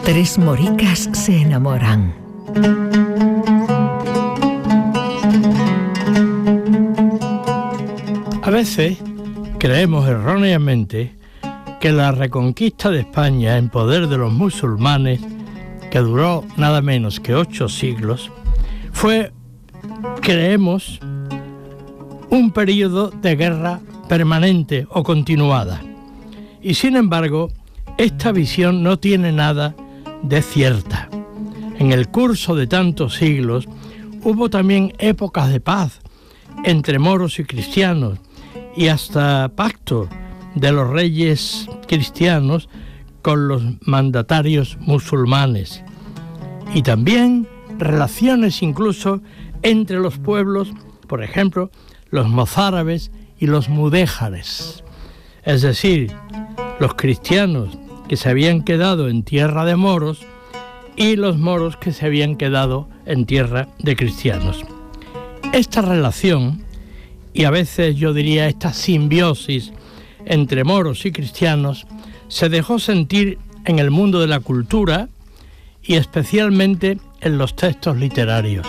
Tres moricas se enamoran. A veces creemos erróneamente que la reconquista de España en poder de los musulmanes, que duró nada menos que 8 siglos, fue, creemos, un periodo de guerra permanente o continuada. Y sin embargo, esta visión no tiene nada de cierta. En el curso de tantos siglos hubo también épocas de paz entre moros y cristianos y hasta pacto de los reyes cristianos con los mandatarios musulmanes. Y también relaciones incluso entre los pueblos, por ejemplo, los mozárabes y los mudéjares. Es decir, los cristianos que se habían quedado en tierra de moros y los moros que se habían quedado en tierra de cristianos. Esta relación, y a veces yo diría esta simbiosis entre moros y cristianos, se dejó sentir en el mundo de la cultura y especialmente en los textos literarios.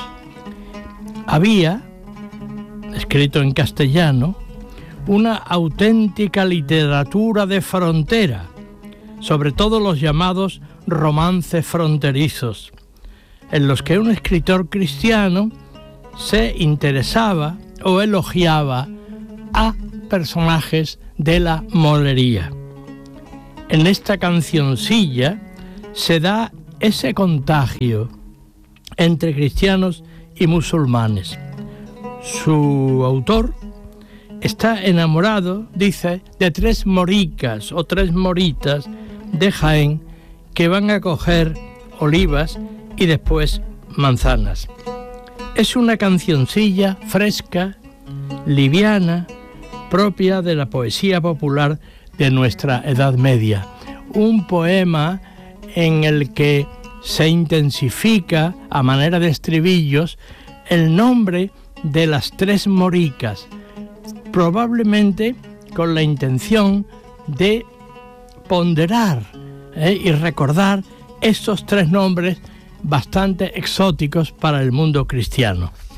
Había, escrito en castellano, una auténtica literatura de frontera, sobre todo los llamados romances fronterizos, en los que un escritor cristiano se interesaba o elogiaba a personajes de la molería. En esta cancioncilla se da ese contagio entre cristianos y musulmanes. Su autor está enamorado, dice, de 3 moricas o 3 moritas de Jaén que van a coger olivas y después manzanas. Es una cancioncilla fresca, liviana, propia de la poesía popular de nuestra Edad Media. Un poema en el que se intensifica, a manera de estribillos, el nombre de las 3 moricas, probablemente con la intención de ponderar y recordar estos 3 nombres bastante exóticos para el mundo cristiano.